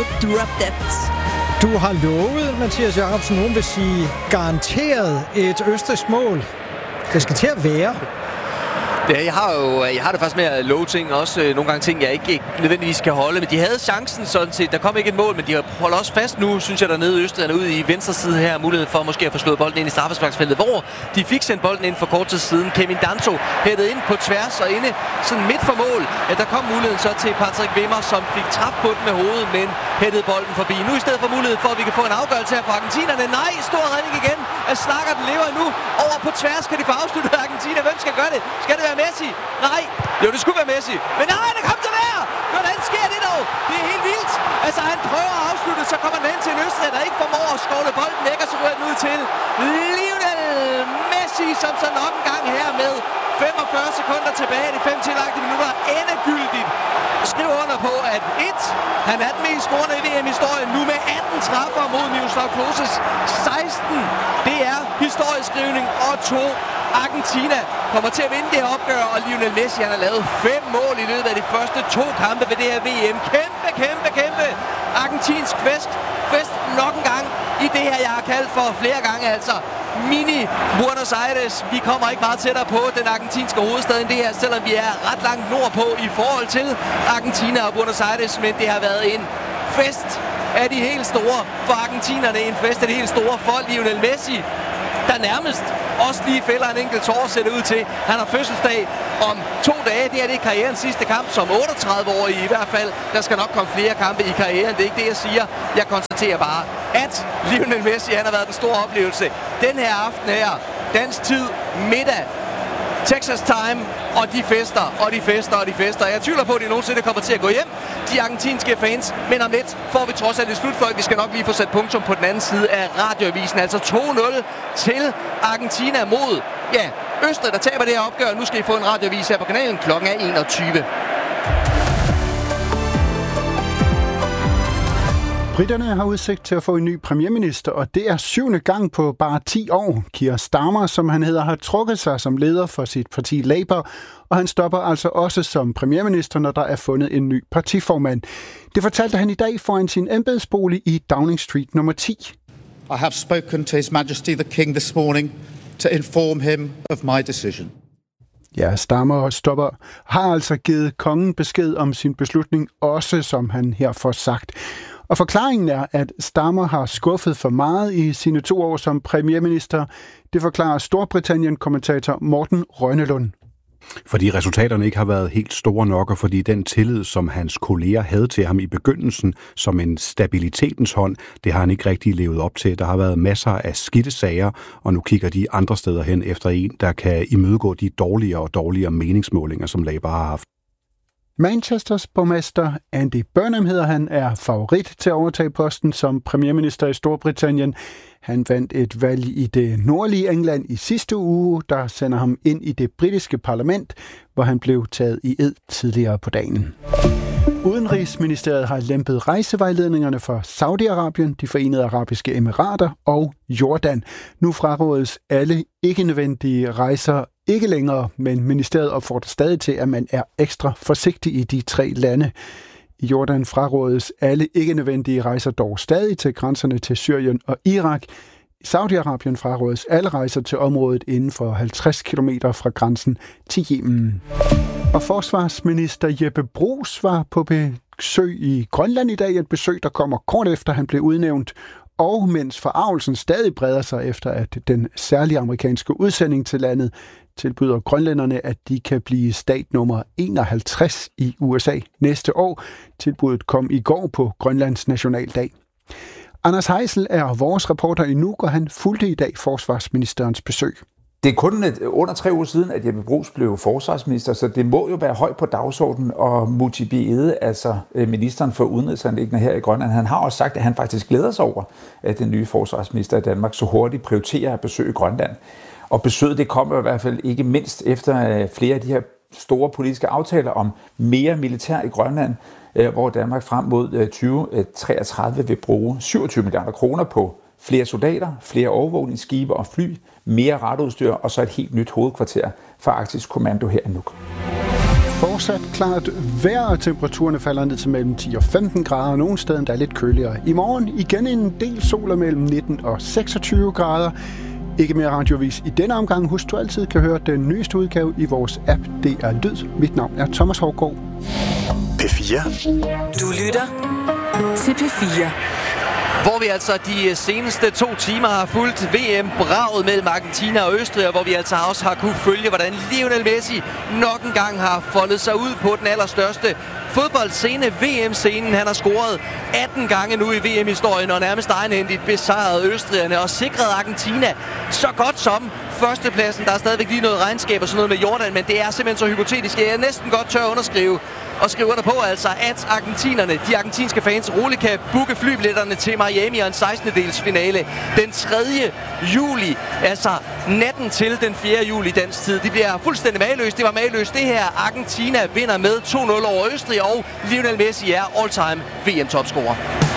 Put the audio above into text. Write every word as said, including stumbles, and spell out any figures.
Drop Dead. Du har lovet, Mathias Jacobsen, hun vil sige garanteret et østrigsk mål. Det skal til at være. Ja, jeg har jo jeg har det faktisk med at love ting, også øh, nogle gange ting, jeg ikke, ikke nødvendigvis kan holde, men de havde chancen sådan set. Der kom ikke et mål, men de holder også fast nu, synes jeg, dernede i Østrig, ude i venstre side her, muligheden for måske at få slået bolden ind i straffesparksfeltet, hvor de fik sendt bolden ind for kort tid siden. Kevin Danso hættede ind på tværs og inde sådan midt for mål. Ja, der kom muligheden så til Patrick Wimmer, som fik træf på den med hovedet, men hættede bolden forbi. Nu i stedet for mulighed for, at vi kan få en afgørelse her fra argentinerne. Nej, stor redning igen. At snakker den lever nu. Over på tværs kan de få afsluttet Argentina. Hvem skal gøre det? Skal det være Messi? Nej. Jo, det skulle være Messi. Men nej, det kom til der! Hvordan sker det dog? Det er helt vildt. Altså, han prøver at afslutte, så kommer den hen til en Østrig, der ikke formår at skovle bolden væk, og så rører den ud til Lionel Messi, som så nok en gang her med femogfyrre sekunder tilbage i de fem tillagte minutter endegyldigt skriver under på, at et, han er den mest scorende i V M-historien nu med atten træffer mod Miroslav Kloses seksten. Det er historieskrivning. Og to, Argentina kommer til at vinde det her opgør, og Lionel Messi han har lavet fem mål i løbet af de første to kampe ved det her V M. Kæmpe, kæmpe, kæmpe argentinsk fest. Fest nok en gang i det her, jeg har kaldt for flere gange, altså mini Buenos Aires. Vi kommer ikke meget tættere på den argentinske hovedstad end det her, selvom vi er ret langt nordpå i forhold til Argentina og Buenos Aires, men det har været en fest af de helt store for argentinerne, en fest af de helt store for Lionel Messi, der nærmest også lige fælder en enkelt tår, ser det ud til. Han har fødselsdag om to dage. Det er det karrierens sidste kamp som otteogtredive-årig i hvert fald. Der skal nok komme flere kampe i karrieren. Det er ikke det, jeg siger. Jeg konstaterer bare, at Lionel Messi han har været den store oplevelse. Den her aften her, dansk tid, middag, Texas time, og de fester, og de fester, og de fester. Jeg tvivler på, at de nogensinde kommer til at gå hjem, de argentinske fans. Men om lidt får vi trods alt et slutfløjt. Vi skal nok lige få sat punktum på den anden side af radioavisen. Altså to nul til Argentina mod, ja, Østrig, der taber det her opgør. Nu skal I få en radioavis her på kanalen. Klokken er enogtyve. Briterne har udsigt til at få en ny premierminister, og det er syvende gang på bare ti år. Keir Starmer, som han hedder, har trukket sig som leder for sit parti Labour, og han stopper altså også som premierminister, når der er fundet en ny partiformand. Det fortalte han i dag foran sin embedsbolig i Downing Street nummer ti. I have spoken to His Majesty the King this morning to inform him of my decision. Ja, Starmer stopper har altså givet kongen besked om sin beslutning, også som han her får sagt. Og forklaringen er, at Starmer har skuffet for meget i sine to år som premierminister. Det forklarer Storbritannien-kommentator Morten Rønnelund. Fordi resultaterne ikke har været helt store nok, og fordi den tillid, som hans kolleger havde til ham i begyndelsen som en stabilitetens hånd, det har han ikke rigtig levet op til. Der har været masser af skidte sager, og nu kigger de andre steder hen efter en, der kan imødegå de dårligere og dårligere meningsmålinger, som Labour har haft. Manchesters borgmester Andy Burnham hedder han, er favorit til at overtage posten som premierminister i Storbritannien. Han vandt et valg i det nordlige England i sidste uge, der sender ham ind i det britiske parlament, hvor han blev taget i ed tidligere på dagen. Udenrigsministeriet har lempet rejsevejledningerne for Saudi-Arabien, de Forenede Arabiske Emirater og Jordan. Nu frarådes alle ikke-nødvendige rejser ikke længere, men ministeriet opfordrer stadig til, at man er ekstra forsigtig i de tre lande. I Jordan frarådes alle ikke-nødvendige rejser dog stadig til grænserne til Syrien og Irak. I Saudi-Arabien frarådes alle rejser til området inden for halvtreds kilometer fra grænsen til Yemen. Og forsvarsminister Jeppe Bruus var på besøg i Grønland i dag, et besøg, der kommer kort efter han blev udnævnt, og mens forargelsen stadig breder sig efter, at den særlige amerikanske udsending til landet tilbyder grønlænderne, at de kan blive stat nummer enoghalvtreds i U S A næste år. Tilbuddet kom i går på Grønlands nationaldag. Anders Heisel er vores reporter i Nuuk, og han fulgte i dag forsvarsministerens besøg. Det er kun et, under tre uger siden, at Jeppe Bruus blev forsvarsminister, så det må jo være højt på dagsordenen, og Mujibi Ede, altså ministeren for udenrigsanliggender her i Grønland, han har også sagt, at han faktisk glæder sig over, at den nye forsvarsminister i Danmark så hurtigt prioriterer at besøge Grønland. Og besøget det kommer i hvert fald ikke mindst efter flere af de her store politiske aftaler om mere militær i Grønland, hvor Danmark frem mod tyve treogtredive vil bruge syvogtyve milliarder kroner på flere soldater, flere overvågningsskibe og fly, mere radioudstyr og så et helt nyt hovedkvarter for Arktisk Kommando her i Nuuk. fortsat klart vejr, og temperaturerne falder ned til mellem ti og femten grader, nogle steder der er lidt køligere. I morgen igen en del sol mellem nitten og seksogtyve grader. Ikke mere radiovis i denne omgang. Husk, du altid kan høre den nyeste udgave i vores app D R Lyd. Mit navn er Thomas Hougaard. P fire. Du lytter til P fire. Hvor vi altså de seneste to timer har fulgt V M-braget mellem Argentina og Østrig, og hvor vi altså også har kunne følge, hvordan Lionel Messi nok en gang har foldet sig ud på den allerstørste fodboldscene, V M-scenen. Han har scoret atten gange nu i V M-historien, og nærmest egenhændigt besejret østrigerne og sikret Argentina så godt som førstepladsen. Der er stadigvæk lige noget regnskab og sådan noget med Jordan, men det er simpelthen så hypotetisk. Jeg er næsten godt tør at underskrive og skrive under på, altså, at argentinerne, de argentinske fans, roligt kan booke flybilletterne til Miami og en sekstende-dels finale den tredje juli. Altså natten til den fjerde juli dansk tid. Det bliver fuldstændig mageløst. Det var mageløst det her. Argentina vinder med to nul over Østrig, og Lionel Messi er all-time V M-topscorer.